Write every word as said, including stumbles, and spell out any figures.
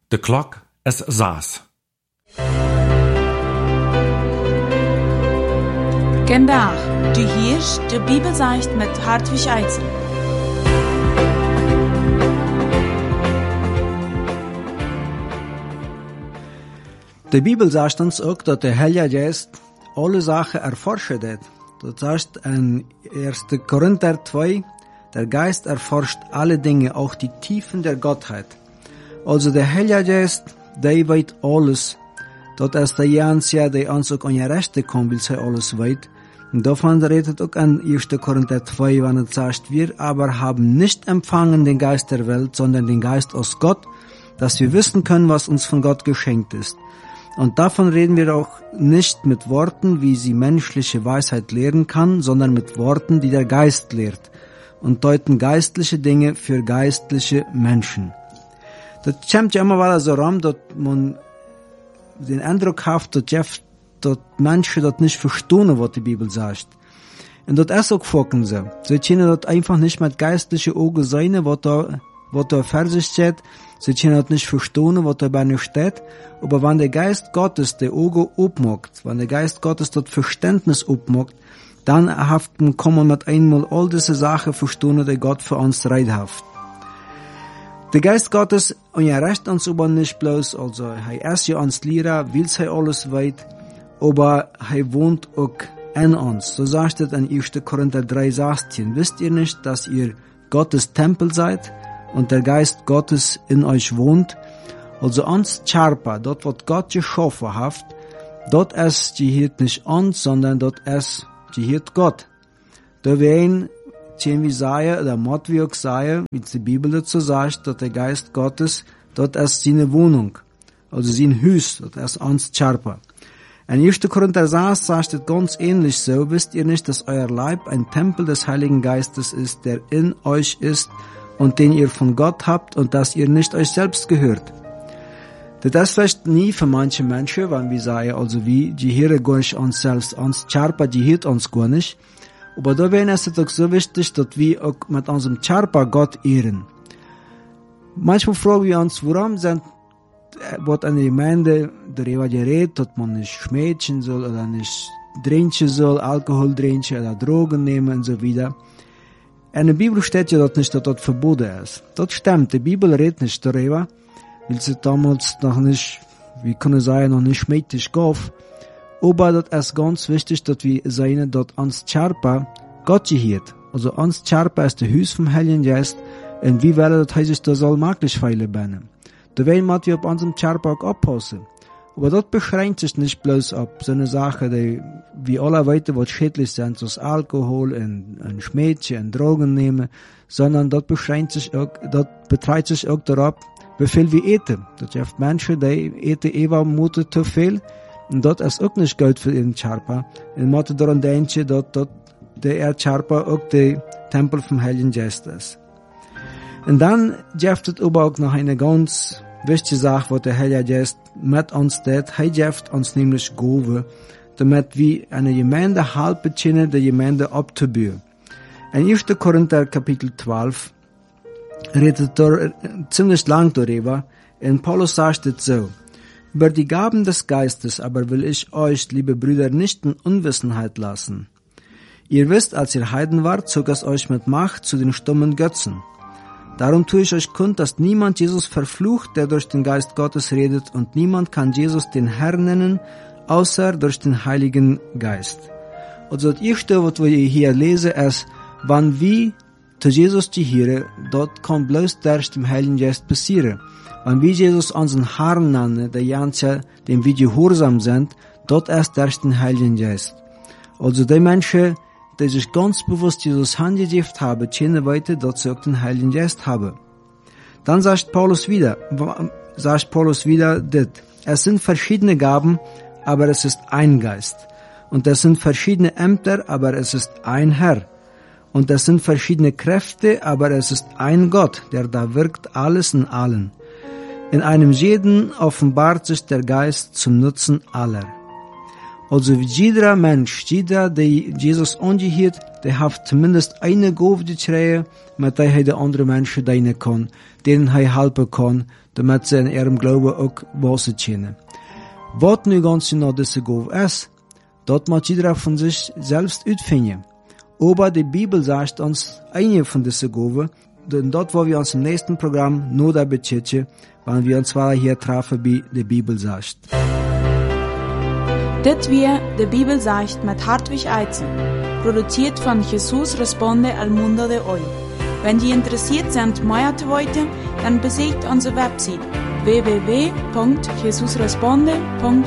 De klok es saß. Vandaag, du hierst de Bibelzeicht met Hartwig Eitzel. De Bibel sagt uns ook dat de Heilige Geest alle Sachen erforschen det. Dat sagt in erster Korinther zwei, der Geist erforscht alle Dinge, auch die Tiefen der Gottheit. Also der Heilige Geist, der weet alles. Dat is de Jansja, die ons ook aan je rechte komt, wil zij alles weet. Und davon redet het ook an erster Korinther zwei, wann es sagt, wir aber haben nicht empfangen den Geist der Welt, sondern den Geist aus Gott, dass wir wissen können, was uns von Gott geschenkt ist. Und davon reden wir auch nicht mit Worten, wie sie menschliche Weisheit lehren kann, sondern mit Worten, die der Geist lehrt und deuten geistliche Dinge für geistliche Menschen. Das kommt ja immer wieder so rum, dass man den Eindruck hat, dass, Jeff, dass Menschen das nicht verstehen, was die Bibel sagt. Und das ist auch folgen sie. Sie können das einfach nicht mit geistlichen Augen sehen, was da, was da fertig steht. Sie können das nicht verstehen, was dabei nicht steht. Aber wenn der Geist Gottes die Augen aufmacht, wenn der Geist Gottes das Verständnis aufmacht, dann haften kommen mit einmal all diese Sachen verstehen, die Gott für uns reidhaft. Der Geist Gottes, und er recht uns aber nicht bloß, also, er ist ja uns Lehrer, will er alles weit, aber er wohnt auch in uns. So sagt es in erster Korinther drei sechzehn. Wisst ihr nicht, dass ihr Gottes Tempel seid und der Geist Gottes in euch wohnt? Also uns Charpa, dort was Gott geschaffen hat, dort ist gehört nicht uns, sondern dort ist gehört Gott. Da werden Tien wie sagen, oder Mott wie auch sagen, wie die Bibel dazu sagt, dass der Geist Gottes, dort ist seine Wohnung, also sein Haus, dort ist uns Charpa. In erster Korinther sechs sagt es ganz ähnlich so, wisst ihr nicht, dass euer Leib ein Tempel des Heiligen Geistes ist, der in euch ist und den ihr von Gott habt und dass ihr nicht euch selbst gehört. Das ist vielleicht nie für manche Menschen, wenn wir sagen, also wie, die hören gar nicht uns selbst, uns Charpa, die hört uns gar nicht. Aber da wäre es auch so wichtig, dass wir auch mit unserem Charpa Gott ehren. Manchmal fragen wir uns, warum sind, wird eine Gemeinde darüber geredet, dass man nicht schmädchen soll oder nicht trinken soll, Alkohol trinken oder Drogen nehmen und so weiter. In der Bibel steht ja dort nicht, dass das verboten ist. Das stimmt, die Bibel redet nicht darüber, weil sie damals noch nicht, wie können sagen, noch nicht schmädlich gab. Aber das ist ganz wichtig, dass wir sehen, dass uns Charpa Gott gehört. Also uns Charpa ist der Haus vom Heiligen Geist und wie werden das heißt, das soll möglich feilen werden. Da werden wir auf unserem Charpa auch aufpassen. Aber das beschränkt sich nicht bloß auf so eine Sache, die wie alle weiter was schädlich sind, so Alkohol und, und Schmädchen und Drogen nehmen, sondern das beschränkt sich auch, das betreibt sich auch darauf, wie viel wir eten. Das gibt Menschen, die eten immer Mutter zu viel. Und das ist auch nicht Geld für ihren Charpa. Und man muss daran denken, dass, dass der Charpa auch der Tempel vom Heiligen Geist ist. Und dann gibt es aber auch noch eine ganz wichtige Sache, was der Heilige Geist mit uns tut. Er gibt uns nämlich Gaben, damit wir eine Gemeinde helfen können, die Gemeinde abzubauen. In erster Korinther Kapitel zwölf redet er ziemlich lang darüber. Und Paulus sagt es so: Über die Gaben des Geistes aber will ich euch, liebe Brüder, nicht in Unwissenheit lassen. Ihr wisst, als ihr Heiden wart, zog es euch mit Macht zu den stummen Götzen. Darum tue ich euch kund, dass niemand Jesus verflucht, der durch den Geist Gottes redet, und niemand kann Jesus den Herrn nennen, außer durch den Heiligen Geist. Also das erste, was wir hier lesen, ist, wann wir zu Jesus gehören, dort kann bloß durch den Heiligen Geist passieren. Wenn wir Jesus unseren Herrn nennen, der Ganze, dem wir gehorsam sind, dort erst durch den Heiligen Geist. Also die Menschen, die sich ganz bewusst Jesus angegeben haben, können weiter, dass sie auch den Heiligen Geist haben. Dann sagt Paulus wieder, sagt Paulus wieder, das: Es sind verschiedene Gaben, aber es ist ein Geist. Und es sind verschiedene Ämter, aber es ist ein Herr. Und es sind verschiedene Kräfte, aber es ist ein Gott, der da wirkt alles in allen. In einem jeden offenbart sich der Geist zum Nutzen aller. Also jeder Mensch, jeder, der Jesus angehört, der hat zumindest eine Gabe gekriegt, mit der er die anderen Menschen dienen kann, denen er helfen kann, damit sie in ihrem Glauben auch wachsen können. Was nu ganz genau diese Gabe ist, das muss jeder von sich selbst ausfinden. Aber die Bibel sagt uns eine von diesen Gaben, und das wollen wir uns im nächsten Programm nur dabei beschäftigen, wenn wir uns zwar hier treffen, wie die Bibel sagt. Dit weer de Bibel sagt mit Hartwig Eizen, produziert von Jesus Responde al Mundo de Hoy. Wenn Sie interessiert sind, mehr zu wissen, dann besucht unsere Website w w w punkt jesus responde punkt